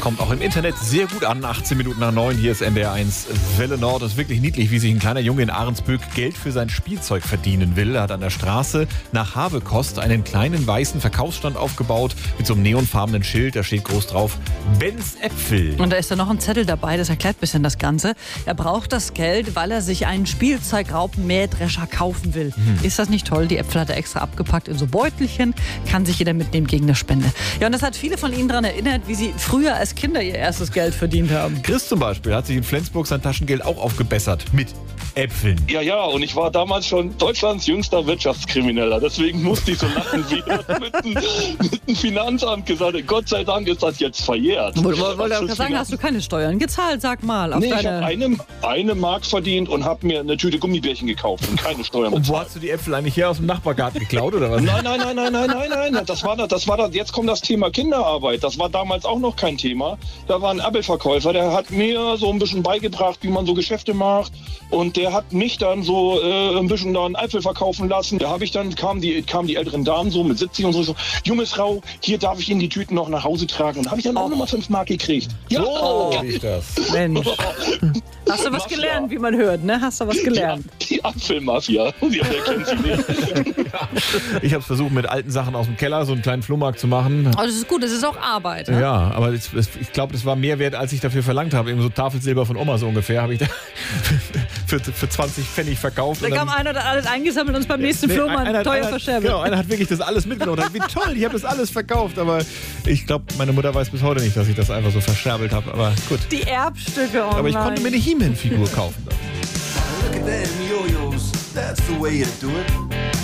Kommt auch im Internet sehr gut an. 18 Minuten nach 9, hier ist NDR1 Welle Nord. Das ist wirklich niedlich, wie sich ein kleiner Junge in Ahrensböck Geld für sein Spielzeug verdienen will. Er hat an der Straße nach Habekost einen kleinen weißen Verkaufsstand aufgebaut mit so einem neonfarbenen Schild. Da steht groß drauf, Benz Äpfel. Und da ist dann noch ein Zettel dabei, das erklärt ein bisschen das Ganze. Er braucht das Geld, weil er sich einen Spielzeugraupenmähdrescher kaufen will. Ist das nicht toll? Die Äpfel hat er extra abgepackt in so Beutelchen. Kann sich jeder mitnehmen gegen eine Spende. Ja, und das hat viele von Ihnen daran erinnert, wie sie früher als Kinder ihr erstes Geld verdient haben. Chris zum Beispiel hat sich in Flensburg sein Taschengeld auch aufgebessert mit Äpfeln. Ja, und ich war damals schon Deutschlands jüngster Wirtschaftskrimineller. Deswegen musste ich so lachen, wie er mit dem Finanzamt gesagt hat, Gott sei Dank ist das jetzt verjährt. Wollte ich sagen, hast du keine Steuern gezahlt, sag mal. Nee, ich habe eine Mark verdient und habe mir eine Tüte Gummibärchen gekauft und keine Steuern bezahlt. Und wo hast du die Äpfel eigentlich her aus dem Nachbargarten geklaut, oder was? Nein. Das war jetzt kommt das Thema Kinderarbeit. Das war damals auch noch kein Thema. Da war ein Apfelverkäufer, der hat mir so ein bisschen beigebracht, wie man so Geschäfte macht. Und der hat mich dann so ein bisschen da einen Apfel verkaufen lassen. Da kamen die älteren Damen so mit 70 und so, junge Frau, hier darf ich Ihnen die Tüten noch nach Hause tragen. Und da habe ich dann auch nochmal 5 Mark gekriegt. Ja, wie das. Mensch. Hast du was gelernt, wie man hört, ne? Hast du was gelernt? Die Apfelmafia, wer kennt sie nicht? Ich habe es versucht, mit alten Sachen aus dem Keller so einen kleinen Flohmarkt zu machen. Aber das ist gut, das ist auch Arbeit. Ne? Ja, aber ich glaube, das war mehr wert, als ich dafür verlangt habe. Eben so Tafelsilber von Oma so ungefähr habe ich da für 20 Pfennig verkauft. Da kam einer, der alles eingesammelt und uns beim nächsten Flohmarkt teuer verscherbelt. Genau, einer hat wirklich das alles mitgenommen. Wie toll, ich habe das alles verkauft. Aber ich glaube, meine Mutter weiß bis heute nicht, dass ich das einfach so verscherbelt habe. Aber gut. Die Erbstücke online. Aber ich konnte mir eine He-Man-Figur kaufen. Look at them yo-yos, that's the way you do it.